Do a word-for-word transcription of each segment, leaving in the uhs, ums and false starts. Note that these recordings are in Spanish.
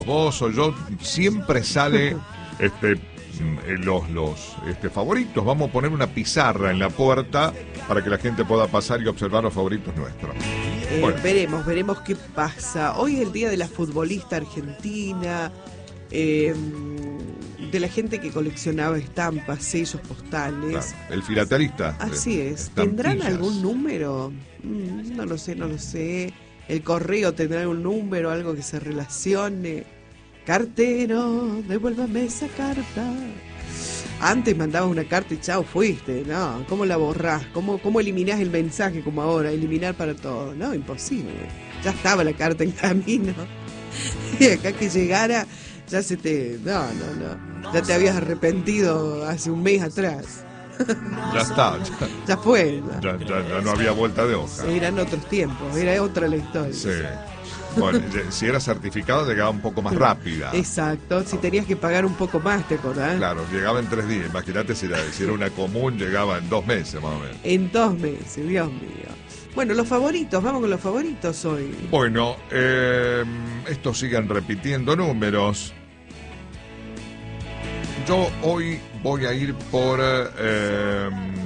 vos o yo, siempre sale este los los este favoritos. Vamos a poner una pizarra en la puerta para que la gente pueda pasar y observar los favoritos nuestros. Eh, Bueno. Veremos, veremos qué pasa. Hoy es el día de la futbolista argentina, eh, de la gente que coleccionaba estampas, sellos postales. Claro, el filatelista. Así eh, es. ¿Tendrán estampillas. algún número? Mm, no lo sé, no lo sé. El correo tendrá algún número, algo que se relacione. Cartero, devuélvame esa carta. Antes mandabas una carta y chao, fuiste. No, ¿cómo la borrás? ¿Cómo, cómo eliminás el mensaje como ahora? Eliminar para todo. No, imposible. Ya estaba la carta en camino. Y acá que llegara, ya se te... No, no, no. Ya te habías arrepentido hace un mes atrás. Ya está. Ya, Ya fue. ya, ya, ya no había vuelta de hoja. Eran otros tiempos, era otra la historia. Sí. Bueno, si era certificado llegaba un poco más rápida. Exacto, si tenías que pagar un poco más, ¿te acordás? Claro, llegaba en tres días. Imagínate si era, si era una común, llegaba en dos meses más o menos. En dos meses, Dios mío. Bueno, los favoritos, vamos con los favoritos hoy. Bueno, eh, estos siguen repitiendo números. Yo hoy voy a ir por eh,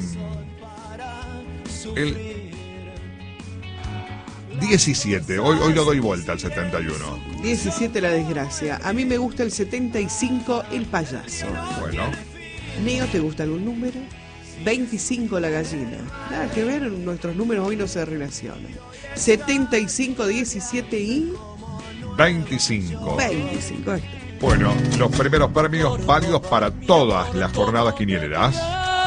el diecisiete. Hoy, hoy lo doy vuelta al setenta y uno. diecisiete la desgracia. A mí me gusta el setenta y cinco el payaso. Bueno, Neo, ¿te gusta algún número? veinticinco la gallina. Nada que ver, nuestros números hoy no se relacionan. setenta y cinco, diecisiete y veinticinco. veinticinco. Ahí está. Bueno, los primeros premios válidos para todas las jornadas quinieras.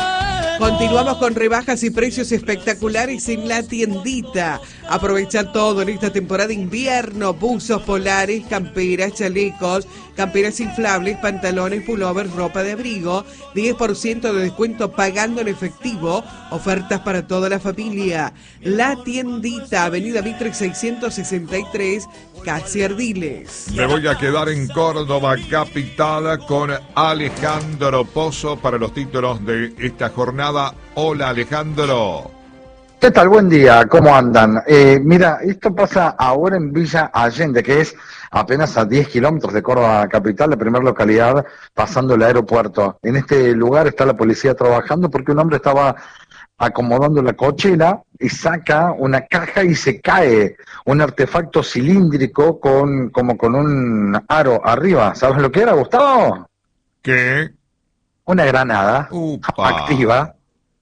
Continuamos con rebajas y precios espectaculares en la tiendita. Aprovecha todo en esta temporada de invierno. Buzos polares, camperas, chalecos, camperas inflables, pantalones, pullovers, ropa de abrigo. diez por ciento de descuento pagando en efectivo. Ofertas para toda la familia. La tiendita, Avenida Mitre seiscientos sesenta y tres, casi Ardiles. Me voy a quedar en Córdoba capital con Alejandro Pozo para los títulos de esta jornada. Hola, Alejandro. ¿Qué tal? Buen día, ¿cómo andan? Eh, mira, esto pasa ahora en Villa Allende, que es apenas a diez kilómetros de Córdoba capital, la primera localidad, pasando el aeropuerto. En este lugar está la policía trabajando porque un hombre estaba acomodando la cochera y saca una caja y se cae un artefacto cilíndrico con como con un aro arriba. ¿Sabes lo que era, Gustavo? ¿Qué? Una granada Upa. activa.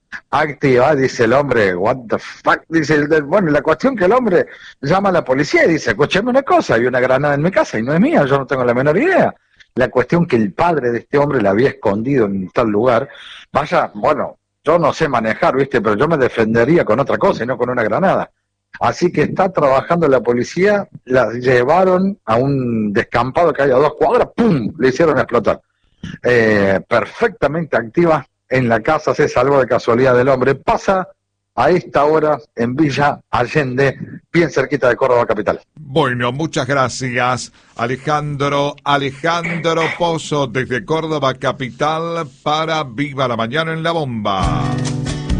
Activa, dice el hombre, what the fuck, dice el, bueno, la cuestión que el hombre llama a la policía y dice, escúcheme una cosa, hay una granada en mi casa y no es mía, yo no tengo la menor idea. La cuestión que el padre de este hombre la había escondido en tal lugar, vaya, bueno, yo no sé manejar, viste, pero yo me defendería con otra cosa y no con una granada. Así que está trabajando la policía, la llevaron a un descampado que hay a dos cuadras, ¡pum!, le hicieron explotar. Eh, perfectamente activa en la casa, se salvó de casualidad del hombre. Pasa a esta hora en Villa Allende, bien cerquita de Córdoba capital. Bueno, muchas gracias, Alejandro. Alejandro Pozo desde Córdoba capital para Viva la Mañana en la Bomba.